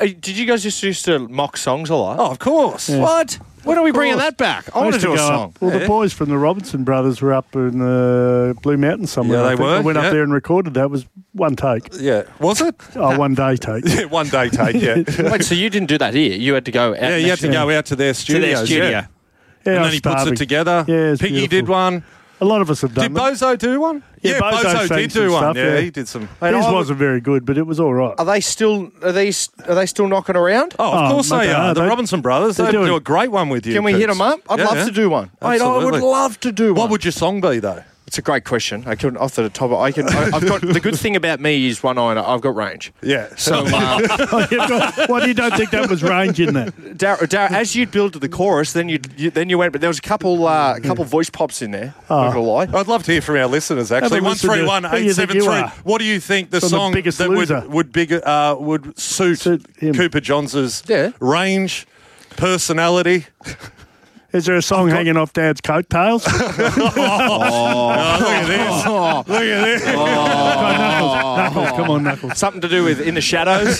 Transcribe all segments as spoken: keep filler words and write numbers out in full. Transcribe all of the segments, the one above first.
uh, did you guys just used to mock songs a lot? Oh, of course. Yeah. What? When are we bringing that back? I want to do a go song. Up, well, Yeah. the boys from the Robinson Brothers were up in the Blue Mountains somewhere. Yeah, I they think. were, I went yeah. up there and recorded that. It was one take. Yeah. Was it? Oh, one day take. Yeah, one day take, yeah. Wait, so you didn't do that here? You had to go out. Yeah, you had to go out to their To studios. their studio. Yeah. Yeah, And I then was he puts starving. it together. Yeah, it's Piggy beautiful. did one. A lot of us have Did done them. Bozo do one? Yeah, Bozo Bozo sang did some do one. stuff, yeah, yeah. he did some. Mate, His I- wasn't very good, but it was all right. Are they still? Are these? Are they still knocking around? Oh, of Oh, course mate, they they are. are. The They- Robinson Brothers, they're they doing- do a great one with you. Can we hit Coots. them up? I'd Yeah, love yeah. to do one. Mate, I would Absolutely. love to do one. What would your song be, though? It's a great question. I couldn't off the top. Of, I can. I, I've got the good thing about me is one eye. I've got range. Yeah. So, uh, Oh, you've got- Why do you don't think that was range in there? Dar- Dar- as you'd build to the chorus, then you, you then you went. But there was a couple uh, a couple voice pops in there. Oh. Not gonna lie. I'd love to hear from our listeners, actually. Have a one listen to three one who eight you think seven you three. are. What do you think the From the song Biggest that Loser. would would, big, uh, would suit, Suit him. Cooper Johns' Yeah. range, personality? Is there a song hanging off Dad's coattails? Oh, look at this. Look at this. Go, Knuckles, Knuckles, come on, Knuckles. Something to do with In the Shadows.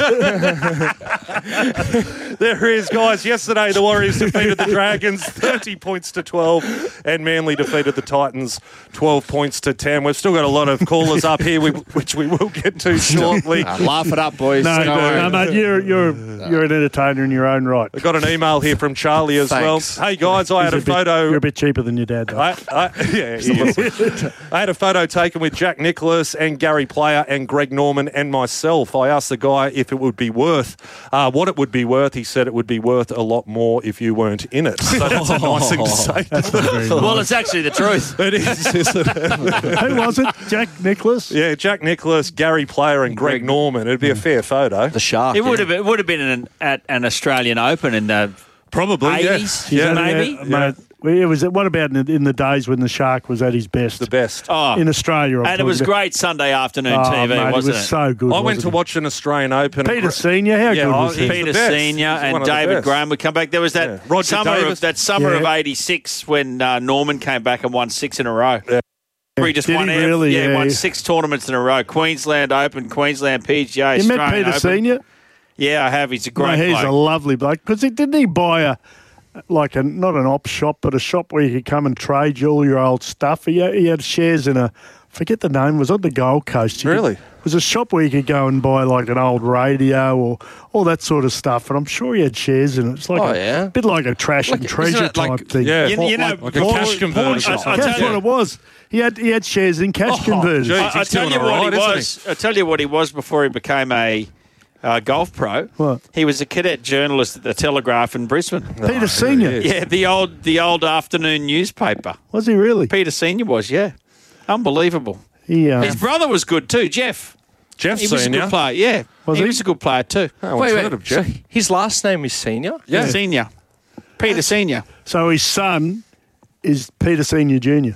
There is, guys. Yesterday, the Warriors defeated the Dragons thirty points to twelve, and Manly defeated the Titans twelve points to ten. We've still got a lot of callers up here, we- which we will get to shortly. Uh, laugh it up, boys. No, Don't worry. no, mate, you're you're you're an entertainer in your own right. I got an email here from Charlie as Thanks. well. Hey, guys, I had a He's bit- photo. You're a bit cheaper than your dad, though. I, I, yeah, he is. I had a photo taken with Jack Nicholas and Gary Player and Greg Norman and myself. I asked the guy if it would be worth, uh, what it would be worth. He said it would be worth a lot more if you weren't in it. So that's a nice thing to say. That's not very nice. Well, it's actually the truth. It is, isn't it? Who was it? Jack Nicholas? Yeah, Jack Nicholas, Gary Player and Greg Greg- Norman. It'd be a fair photo. The shark. It would yeah. have it would have been an, at an Australian Open in the Probably, eighties, yeah. yeah, maybe. Yeah, mate. Well, it was. What about in the, in the days when the Shark was at his best? The best. Oh, In Australia, I'm and it was talking about. great Sunday afternoon Oh, T V, mate, wasn't it was it? so good. I went wasn't to it? watch an Australian Open. Peter Senior. How Yeah, good oh, was he? he's Peter the best. Senior He's and one of the David best. Graham would come back. There was that Yeah. Roger summer Davis. of that summer Yeah. of eighty-six when uh, Norman came back and won six in a row. Yeah. He just Did won he ev- really? yeah, Yeah, won yeah. six tournaments in a row. Queensland Open, Queensland P G A, You met Australian Peter Open. Senior? Yeah, I have. He's a great No, he's bloke. a lovely bloke. Because didn't he buy a like a not an op shop, but a shop where you could come and trade you all your old stuff? He had, he had shares in a. Forget the name. It was on the Gold Coast. You could- Really? It was a shop where you could go and buy like an old radio or all that sort of stuff, and I'm sure he had shares in it. It's like Oh, a yeah? bit like a trash and Like, treasure isn't it like- type thing. Yeah, You- you know, like a Paul- cash converter shop. I- I That's tell what you- it was. He had he had shares in cash Oh, converters. gee. I, I He's tell doing you all what right, he isn't was. I tell you what he was before he became a uh, golf pro. What? He was a cadet journalist at the Telegraph in Brisbane. Peter Senior. is. Yeah, the old the old afternoon newspaper. Was he really? Peter Senior was, yeah, unbelievable. He, uh, His brother was good too, Jeff. Jeff He was a Senior. good player. Yeah, Was he, he? was a good player too. Oh, Wait, I've wait. heard of Jeff. So his last name is Senior? Yeah. Senior, Peter Senior. so his son is Peter Senior Junior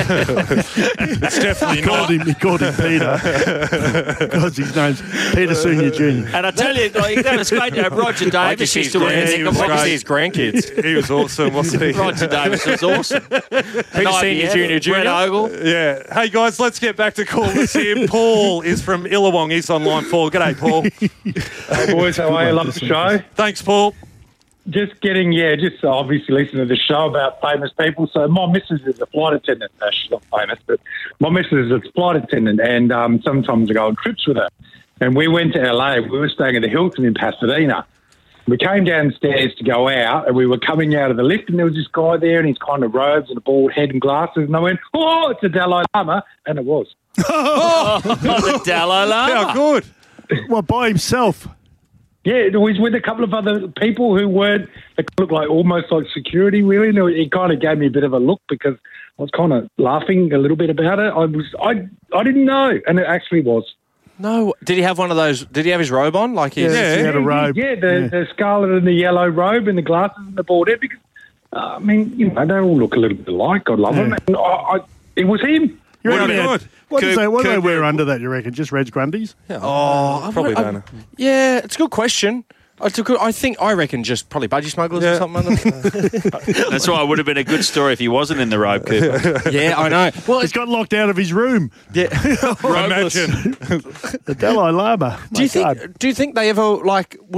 It's definitely He called not. him, he called him Peter because his name's Peter Senior Junior And I tell you, like, that was great. Uh, Roger Davis used to wear grand- he was knickerbockers. great. his grandkids. He was awesome, wasn't he? Roger Davis was awesome. Peter Senior, Junior, Junior. Brett Ogle. Yeah. Hey, guys, let's get back to callers here. Paul is from Illawong. He's on line four. G'day, Paul. Hey boys, how are you? Love the show. Thanks, Paul. Just getting, yeah, just obviously listening to the show about famous people. So my missus is a flight attendant. Uh, she's not famous, but my missus is a flight attendant, and um, sometimes I go on trips with her. And we went to L A. We were staying at the Hilton in Pasadena. We came downstairs to go out, and we were coming out of the lift, and there was this guy there, and he's kind of robes and a bald head and glasses. And I went, "Oh, it's a Dalai Lama," and it was. Oh, the Dalai Lama. How good. Well, by himself. Yeah, it was with a couple of other people who weren't, they looked like almost like security, really. And it kind of gave me a bit of a look because I was kind of laughing a little bit about it. I was, I, I didn't know, and it actually was. No. Did he have one of those? Did he have his robe on? Like his. Yeah, he had a robe. Yeah, the, the scarlet and the yellow robe and the glasses and the bald head. Because, uh, I mean, you know, they all look a little bit alike. I love Yeah. them. And I, I, it was him. You What reckon do he you had- think? What, does Coop- they, what do they Coop- wear under that, you reckon? Just Reg Grundies? Oh, I Probably would- I- don't know. Yeah, it's a good question. I, took, I think, I reckon just probably budgie smugglers Yeah. or something. That's why it would have been a good story if he wasn't in the robe, Cooper. Yeah, I know. Well, He's got locked out of his room. yeah. Imagine. The Dalai Lama. Do you My God. think? Do you think they ever like?